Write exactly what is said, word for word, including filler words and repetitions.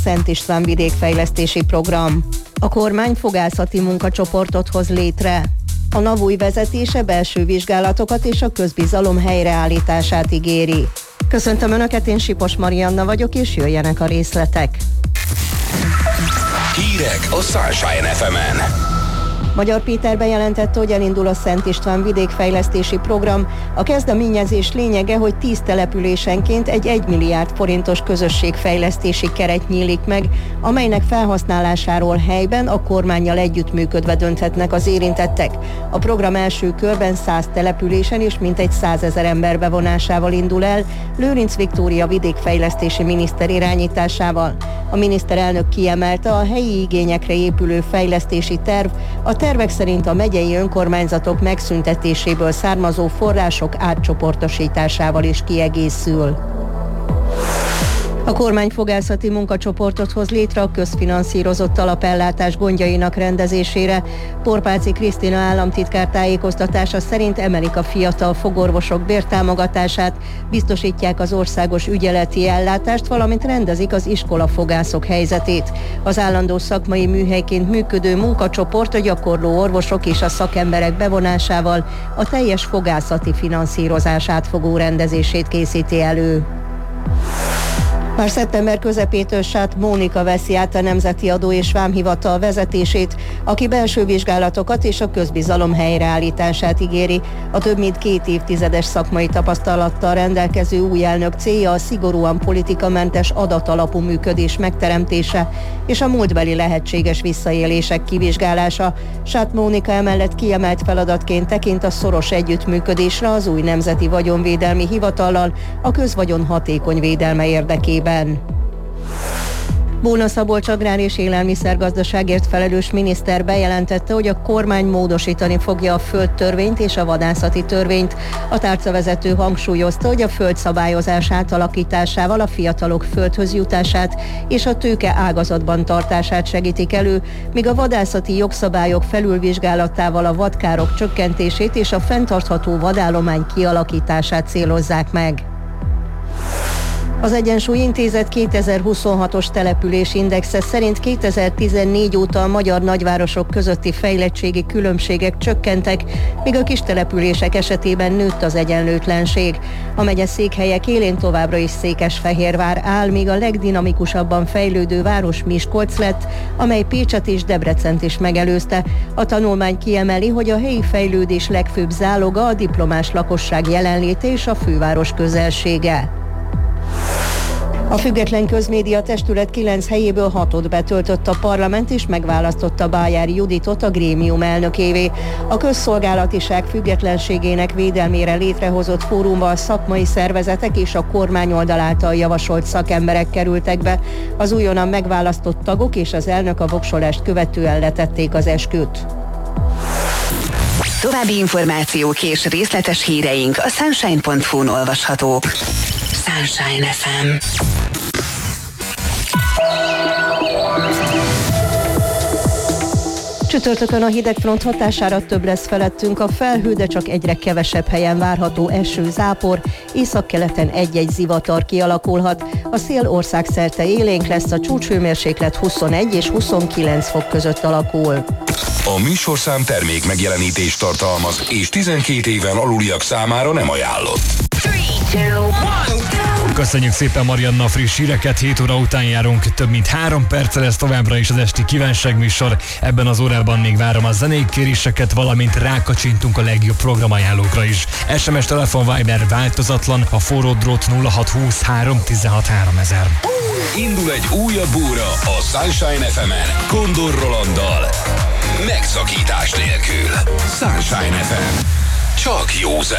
Szent István vidékfejlesztési program. A kormány fogászati munkacsoportot hoz létre. A NAV új vezetése belső vizsgálatokat és a közbizalom helyreállítását ígéri. Köszöntöm Önöket, én Sipos Marianna vagyok, és jöjjenek a részletek. Hírek a Sunshine ef emen. Magyar Péter bejelentette, hogy elindul a Szent István vidékfejlesztési program. A kezdeményezés lényege, hogy tíz településenként egy egy milliárd forintos közösségfejlesztési keret nyílik meg, amelynek felhasználásáról helyben a kormánnyal együttműködve dönthetnek az érintettek. A program első körben száz településen és mintegy százezer ember bevonásával indul el, Lőrinc Viktória vidékfejlesztési miniszter irányításával. A miniszterelnök kiemelte, a helyi igényekre épülő fejlesztési terv a tervek szerint a megyei önkormányzatok megszüntetéséből származó források átcsoportosításával is kiegészül. A kormány fogászati munkacsoportot hoz létre a közfinanszírozott alapellátás gondjainak rendezésére. Porpálci Krisztina államtitkár tájékoztatása szerint emelik a fiatal fogorvosok bértámogatását, biztosítják az országos ügyeleti ellátást, valamint rendezik az iskolafogászok helyzetét. Az állandó szakmai műhelyként működő munkacsoport a gyakorló orvosok és a szakemberek bevonásával a teljes fogászati finanszírozás átfogó rendezését készíti elő. Már szeptember közepétől Sát Mónika veszi át a Nemzeti Adó és Vámhivatal vezetését, aki belső vizsgálatokat és a közbizalom helyreállítását ígéri. A több mint két évtizedes szakmai tapasztalattal rendelkező új elnök célja a szigorúan politikamentes adatalapú működés megteremtése és a múltbeli lehetséges visszaélések kivizsgálása. Sát Mónika emellett kiemelt feladatként tekint a szoros együttműködésre az új Nemzeti Vagyonvédelmi Hivatallal a közvagyon hatékony védelme érdekében. Bóna Szabolcs agrár- és élelmiszergazdaságért felelős miniszter bejelentette, hogy a kormány módosítani fogja a földtörvényt és a vadászati törvényt. A tárcavezető hangsúlyozta, hogy a földszabályozás átalakításával a fiatalok földhöz jutását és a tőke ágazatban tartását segítik elő, míg a vadászati jogszabályok felülvizsgálatával a vadkárok csökkentését és a fenntartható vadállomány kialakítását célozzák meg. Az Egyensúly Intézet kétezer-huszonhatos településindexe szerint kétezer-tizennégy óta a magyar nagyvárosok közötti fejlettségi különbségek csökkentek, míg a kis települések esetében nőtt az egyenlőtlenség. A megye székhelyek élén továbbra is Székesfehérvár áll, míg a legdinamikusabban fejlődő város Miskolc lett, amely Pécset és Debrecent is megelőzte. A tanulmány kiemeli, hogy a helyi fejlődés legfőbb záloga a diplomás lakosság jelenléte és a főváros közelsége. A Független Közmédia Testület kilenc helyéből hatot betöltött a parlament, és megválasztotta Bájári Juditot a grémium elnökévé. A közszolgálatiság függetlenségének védelmére létrehozott fórumba a szakmai szervezetek és a kormányoldal által javasolt szakemberek kerültek be. Az újonnan megválasztott tagok és az elnök a voksolást követően letették az esküt. További információk és részletes híreink a sunshine pont hu-n olvashatók. Sunshine ef em. Csütörtökön a hidegfront hatására több lesz felettünk a felhő, de csak egyre kevesebb helyen várható eső, zápor, északkeleten egy-egy zivatar kialakulhat. A szél országszerte élénk lesz, a csúcshőmérséklet huszonegy és huszonkilenc fok között alakul. A műsorszám termék megjelenítést tartalmaz, és tizenkét éven aluliak számára nem ajánlott. Köszönjük szépen, Marianna, friss híreket. hét óra után járunk, több mint három perccel lesz továbbra is az esti kívánságműsor. Ebben az órában még várom a zenei kéréseket, valamint rákacsintunk a legjobb programajánlókra is. es em es, telefon, Viber változatlan, a forró drót nulla hat húsz három tizenhat háromezer. Indul egy újabb óra a Sunshine ef emen Kondor Rolanddal. Megszakítás nélkül. Sunshine ef em. Csak jó zene.